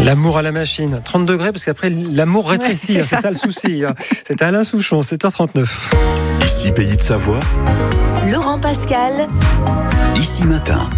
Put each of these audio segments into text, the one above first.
L'amour à la machine, 30 degrés parce qu'après l'amour rétrécit, c'est ça le souci. C'est Alain Souchon, 7h39. Ici Pays de Savoie, Laurent Pascal, Ici Matin.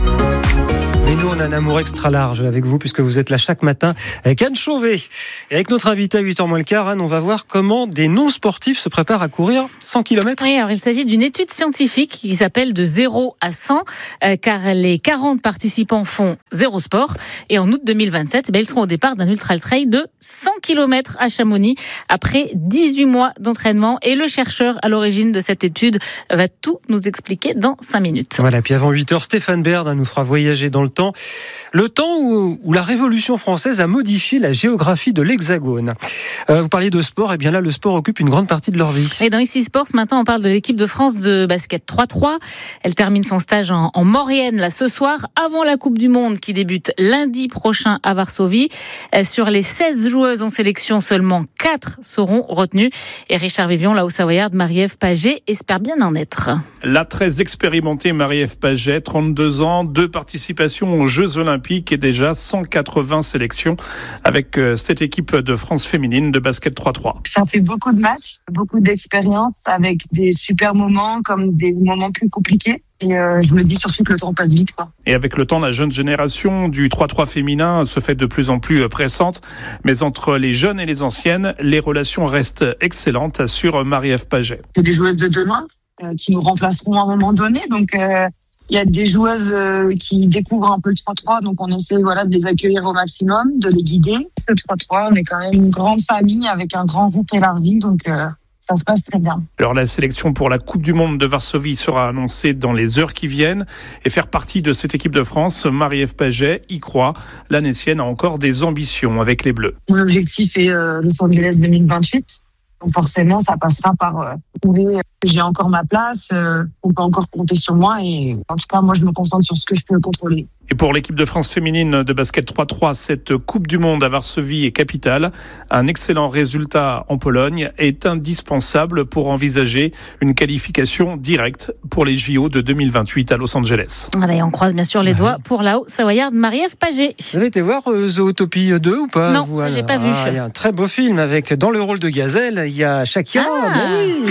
Mais nous, on a un amour extra large avec vous, puisque vous êtes là chaque matin avec Anne Chauvet. Et avec notre invité à 8h moins le quart, Anne, on va voir comment des non-sportifs se préparent à courir 100 km. Oui, alors il s'agit d'une étude scientifique qui s'appelle de 0 à 100, car les 40 participants font 0 sport. Et en août 2027, ils seront au départ d'un ultra-trail de 100 km à Chamonix, après 18 mois d'entraînement. Et le chercheur à l'origine de cette étude va tout nous expliquer dans 5 minutes. Voilà, puis avant 8h, Stéphane Baird nous fera voyager dans le temps. Le temps où la Révolution française a modifié la géographie de l'Hexagone. Vous parliez de sport, et bien là, le sport occupe une grande partie de leur vie. Et dans Ici Sport, ce matin, on parle de l'équipe de France de basket 3-3. Elle termine son stage en Maurienne, là, ce soir, avant la Coupe du Monde qui débute lundi prochain à Varsovie. Sur les 16 joueuses en sélection, seulement 4 seront retenues. Et Richard Vivion, la Haut-Savoyarde, Marie-Ève Paget, espère bien en être. La très expérimentée Marie-Ève Paget, 32 ans, 2 participations aux Jeux Olympiques et déjà 180 sélections avec cette équipe de France féminine de basket 3-3. Ça fait beaucoup de matchs, beaucoup d'expérience avec des super moments comme des moments plus compliqués. Et je me dis surtout que le temps passe vite, quoi. Et avec le temps, la jeune génération du 3-3 féminin se fait de plus en plus pressante. Mais entre les jeunes et les anciennes, les relations restent excellentes, assure Marie-Ève Paget. C'est des joueuses de demain qui nous remplaceront à un moment donné. Donc, il y a des joueuses qui découvrent un peu le 3-3. Donc, on essaie de les accueillir au maximum, de les guider. Le 3-3, on est quand même une grande famille avec un grand groupe élargi. Donc, ça se passe très bien. Alors la sélection pour la Coupe du Monde de Varsovie sera annoncée dans les heures qui viennent. Et faire partie de cette équipe de France, Marie-Ève Paget y croit. L'Annécienne a encore des ambitions avec les Bleus. Mon objectif est Los Angeles 2028. Donc forcément, ça passera par trouver j'ai encore ma place, on peut encore compter sur moi. Et en tout cas, moi, je me concentre sur ce que je peux contrôler. Et pour l'équipe de France féminine de basket 3-3, cette Coupe du Monde à Varsovie est capitale. Un excellent résultat en Pologne est indispensable pour envisager une qualification directe pour les JO de 2028 à Los Angeles. Allez, on croise bien sûr les doigts pour la Haut-Savoyarde Marie-Ève Paget. Vous avez été voir Zootopie 2 ou pas? Non, ça j'ai pas vu. Il y a un très beau film avec, dans le rôle de Gazelle, il y a Shakira. Oui.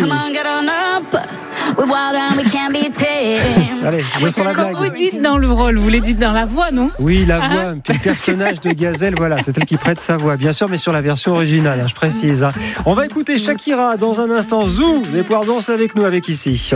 Allez, je sens la blague. Vous dites dans le rôle, vous les dites dans la voix, non? Oui, la voix, puis le personnage de Gazelle, voilà, c'est elle qui prête sa voix, bien sûr, mais sur la version originale, je précise. On va écouter Shakira dans un instant. Zou, vous allez pouvoir danser avec nous, avec Ici.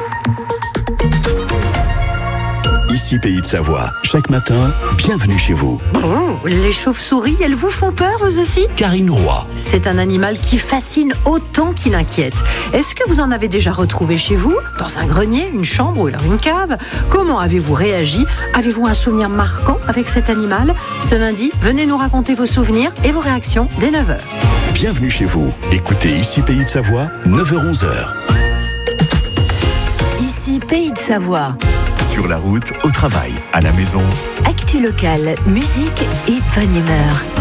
Ici Pays de Savoie. Chaque matin, bienvenue chez vous. Oh, les chauves-souris, elles vous font peur, eux aussi? Karine Roy. C'est un animal qui fascine autant qu'il inquiète. Est-ce que vous en avez déjà retrouvé chez vous? Dans un grenier, une chambre ou alors une cave? Comment avez-vous réagi? Avez-vous un souvenir marquant avec cet animal? Ce lundi, venez nous raconter vos souvenirs et vos réactions dès 9h. Bienvenue chez vous. Écoutez Ici Pays de Savoie, 9h-11h. Ici Pays de Savoie. Sur la route, au travail, à la maison. Actu locale, musique et bonne humeur.